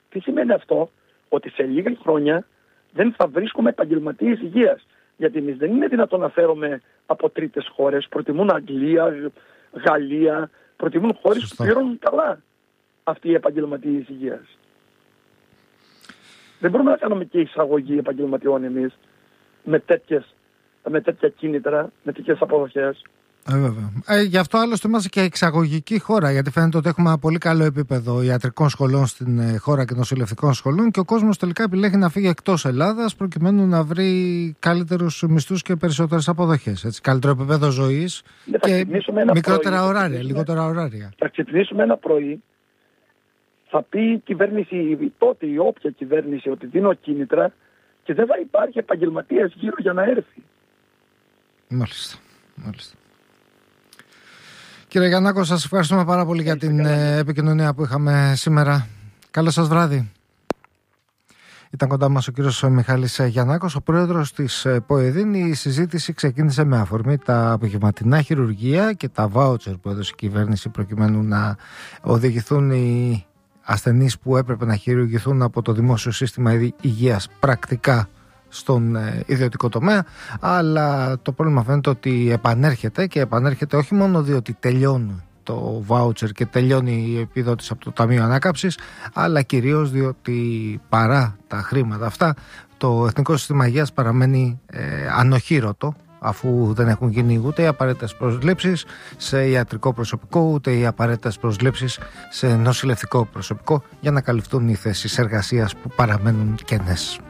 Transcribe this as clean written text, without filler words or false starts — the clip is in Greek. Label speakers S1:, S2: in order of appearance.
S1: Τι σημαίνει αυτό? Ότι σε λίγα χρόνια δεν θα βρίσκουμε επαγγελματίες υγείας. Γιατί εμείς δεν είναι δυνατόν να φέρουμε από τρίτες χώρες. Προτιμούν Αγγλία, Γαλλία, προτιμούν χώρες που πληρώνουν καλά αυτοί οι επαγγελματίες υγείας. Δεν μπορούμε να κάνουμε και εισαγωγή επαγγελματιών εμείς με τέτοια κίνητρα, με τέτοιες αποδοχές.
S2: Βέβαια. Γι' αυτό άλλωστε είμαστε και εξαγωγική χώρα, γιατί φαίνεται ότι έχουμε ένα πολύ καλό επίπεδο ιατρικών σχολών στην χώρα και νοσηλευτικών σχολών και ο κόσμος τελικά επιλέγει να φύγει εκτός Ελλάδας προκειμένου να βρει καλύτερους μισθούς και περισσότερες αποδοχές. Έτσι, καλύτερο επίπεδο ζωής και μικρότερα ωράρια, λιγότερα ωράρια.
S1: Θα ξυπνήσουμε ένα πρωί, θα πει η κυβέρνηση, τότε η όποια κυβέρνηση, ότι δίνω κίνητρα και δεν θα υπάρχει επαγγελματίας γύρω για να έρθει.
S2: Μάλιστα. Κύριε Γιαννάκο, σας ευχαριστούμε πάρα πολύ για την επικοινωνία που είχαμε σήμερα. Καλό σας βράδυ. Ήταν κοντά μας ο κύριος Μιχάλης Γιαννάκος, ο πρόεδρος της ΠΟΕΔΗΝ. Η συζήτηση ξεκίνησε με αφορμή τα απογευματινά χειρουργεία και τα βάουτσερ που έδωσε η κυβέρνηση προκειμένου να οδηγηθούν οι ασθενείς που έπρεπε να χειρουργηθούν από το δημόσιο σύστημα υγείας πρακτικά στον ιδιωτικό τομέα, αλλά το πρόβλημα φαίνεται ότι επανέρχεται όχι μόνο διότι τελειώνει το βάουτσερ και τελειώνει η επιδότηση από το Ταμείο Ανάκαμψης, αλλά κυρίως διότι παρά τα χρήματα αυτά το Εθνικό Σύστημα Υγείας παραμένει ανοχήρωτο, αφού δεν έχουν γίνει ούτε οι απαραίτητες προσλήψεις σε ιατρικό προσωπικό, ούτε οι απαραίτητες προσλήψεις σε νοσηλευτικό προσωπικό για να καλυφθούν οι θέσεις εργασίας που παραμένουν κενές.